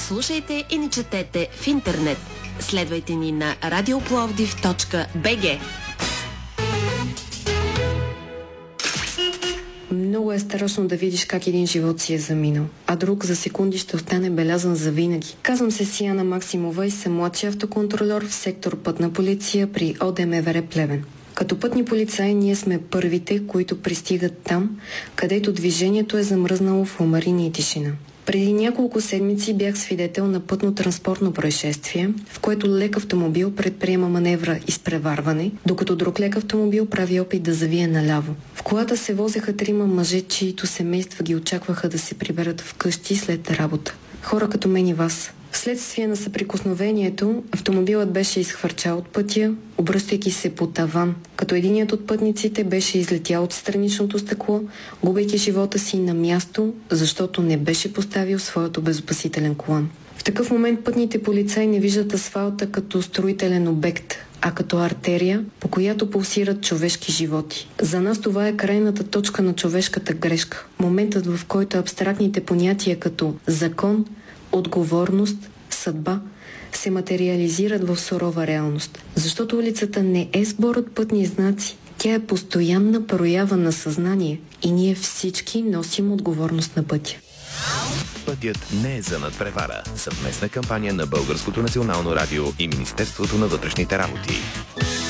Слушайте и ни четете в интернет. Следвайте ни на radioplовдив.bg. Много е страшно да видиш как един живот си е заминал, а друг за секунди ще остане белязан завинаги. Казвам се Сияна Максимова и съм младши автоконтролер в сектор Пътна полиция при ОДМВР Плевен. Като пътни полицаи ние сме първите, които пристигат там, където движението е замръзнало в омарини и тишина. Преди няколко седмици бях свидетел на пътно-транспортно происшествие, в което лек автомобил предприема маневра изпреварване, докато друг лек автомобил прави опит да завие наляво. В колата се возеха 3 мъже, чието семейства ги очакваха да се приберат вкъщи след работа. Хора като мен и вас. Вследствие на съприкосновението, автомобилът беше изхвърчал от пътя, обръщайки се по таван, като единият от пътниците беше излетял от страничното стъкло, губейки живота си на място, защото не беше поставил своят обезопасителен колан. В такъв момент пътните полицаи не виждат асфалта като строителен обект, а като артерия, по която пулсират човешки животи. За нас това е крайната точка на човешката грешка. Моментът, в който абстрактните понятия като закон, отговорност, съдба се материализират в сурова реалност. Защото улицата не е сбор от пътни знаци. Тя е постоянна проява на съзнание и ние всички носим отговорност на пътя. Пътят не е за надпревара. Съвместна кампания на Българското национално радио и Министерството на вътрешните работи.